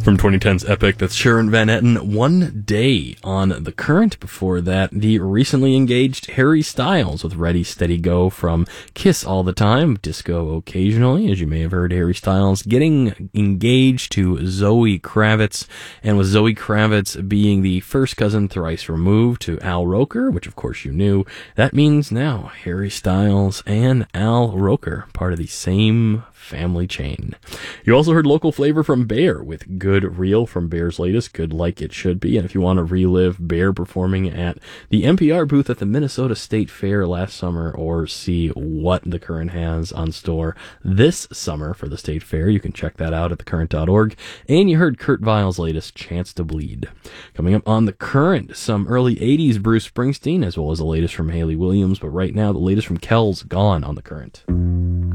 From 2010's Epic, that's Sharon Van Etten, One Day. On The Current before that, the recently engaged Harry Styles with Ready, Steady, Go from Kiss All the Time, Disco Occasionally. As you may have heard, Harry Styles getting engaged to Zoe Kravitz, and with Zoe Kravitz being the first cousin thrice removed to Al Roker, which of course you knew, that means now Harry Styles and Al Roker, part of the same family chain. You also heard local flavor from Bear with Good Real from Bear's latest, Good Like It Should Be. And if you want to relive Bear performing at the NPR booth at the Minnesota State Fair last summer, or see what The Current has on store this summer for the State Fair, you can check that out at thecurrent.org. And you heard Kurt Weill's latest, Chance to Bleed. Coming up on The Current, some early 80s Bruce Springsteen, as well as the latest from Hayley Williams. But right now, the latest from Kells Gone on The Current.